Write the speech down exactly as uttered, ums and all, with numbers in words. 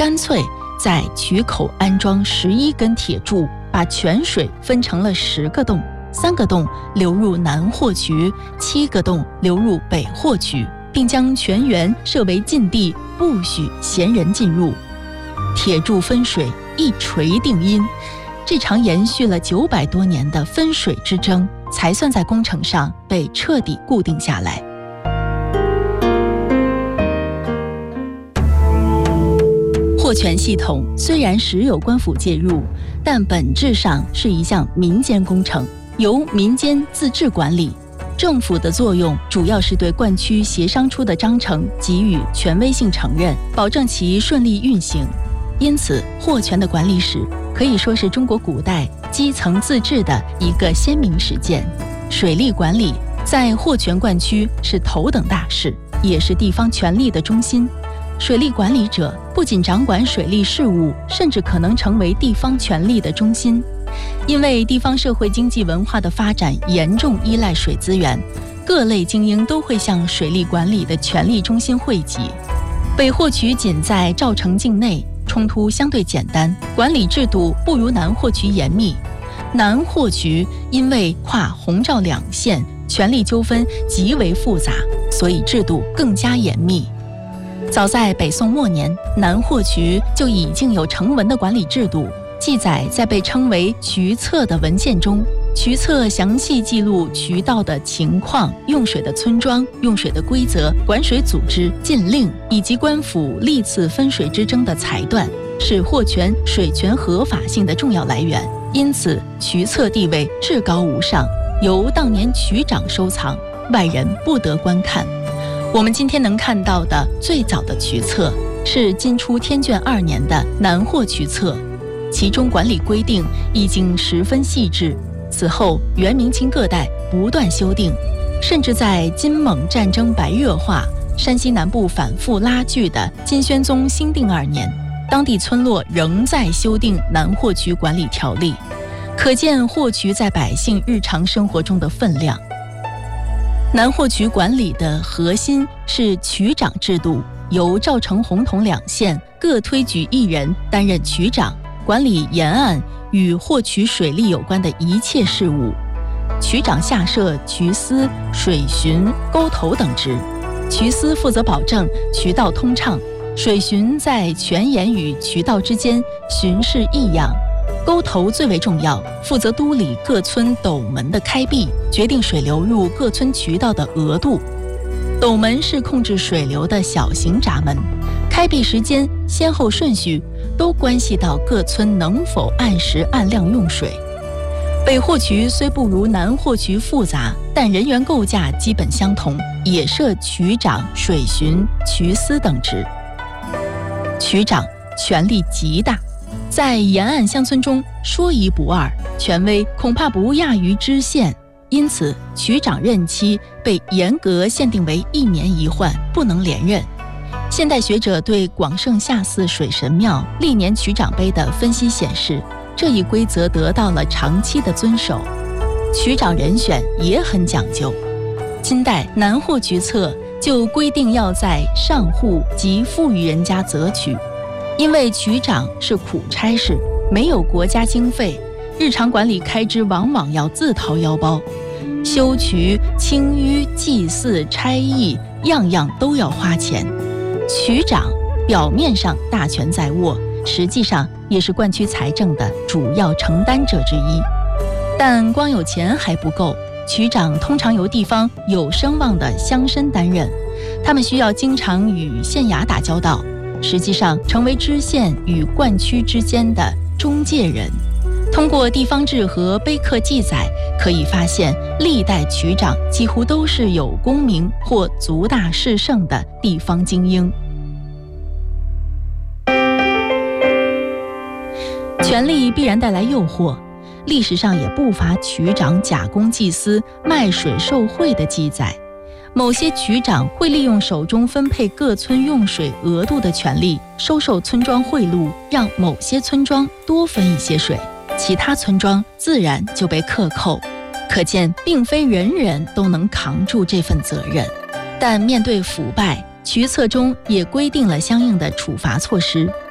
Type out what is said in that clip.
干脆在渠口安装十一根铁柱，把泉水分成了十个洞，三个洞流入南霍渠，七个洞流入北霍渠，并将泉源设为禁地，不许闲人进入。铁柱分水，一锤定音，这场延续了九百多年的分水之争，才算在工程上被彻底固定下来。霍泉系统虽然时有官府介入，但本质上是一项民间工程，由民间自治管理。政府的作用主要是对灌区协商出的章程给予权威性承认，保证其顺利运行。因此，霍泉的管理史可以说是中国古代基层自治的一个鲜明实践。水利管理在霍泉灌区是头等大事，也是地方权力的中心。水利管理者不仅掌管水利事务，甚至可能成为地方权力的中心。因为地方社会经济文化的发展严重依赖水资源，各类精英都会向水利管理的权力中心汇集。北霍渠仅在赵城境内，冲突相对简单，管理制度不如南霍渠严密。南霍渠因为跨洪赵两县，权力纠纷极为复杂，所以制度更加严密。早在北宋末年，南霍渠就已经有成文的管理制度，记载在被称为渠册的文件中。渠册详细记录渠道的情况、用水的村庄、用水的规则、管水组织、禁令以及官府历次分水之争的裁断，是霍泉水权合法性的重要来源。因此，渠册地位至高无上，由当年渠长收藏，外人不得观看。我们今天能看到的最早的渠册是金初天眷二年的南霍渠册，其中管理规定已经十分细致。此后元明清各代不断修订，甚至在金蒙战争白热化、山西南部反复拉锯的金宣宗兴定二年，当地村落仍在修订南霍渠管理条例，可见霍渠在百姓日常生活中的分量。南霍渠管理的核心是渠长制度，由赵城、洪洞两县各推举一人担任渠长，管理沿岸与霍渠水利有关的一切事务。渠长下设渠司、水巡、沟头等职。渠司负责保证渠道通畅，水巡在泉眼与渠道之间巡视异样。沟头最为重要，负责督理各村斗门的开闭，决定水流入各村渠道的额度。斗门是控制水流的小型闸门，开闭时间、先后顺序都关系到各村能否按时按量用水。北霍渠虽不如南霍渠复杂，但人员构架基本相同，也设渠长、水巡、渠司等职。渠长权力极大，在沿岸乡村中说一不二，权威恐怕不亚于知县。因此，渠长任期被严格限定为一年一换，不能连任。现代学者对广胜下寺水神庙历年渠长碑的分析显示，这一规则得到了长期的遵守。渠长人选也很讲究。金代南霍渠册就规定要在上户及富裕人家择取，因为渠长是苦差事，没有国家经费，日常管理开支往往要自掏腰包，修渠、清淤、祭祀、差役，样样都要花钱。渠长表面上大权在握，实际上也是灌区财政的主要承担者之一。但光有钱还不够，渠长通常由地方有声望的乡绅担任，他们需要经常与县衙打交道，实际上成为知县与灌区之间的中介人。通过地方志和碑刻记载，可以发现历代渠长几乎都是有功名或族大势盛的地方精英。权力必然带来诱惑，历史上也不乏渠长假公济私、卖水受贿的记载。某些渠长会利用手中分配各村用水额度的权利，收受村庄贿赂，让某些村庄多分一些水，其他村庄自然就被克扣。可见并非人人都能扛住这份责任。但面对腐败，渠册中也规定了相应的处罚措施。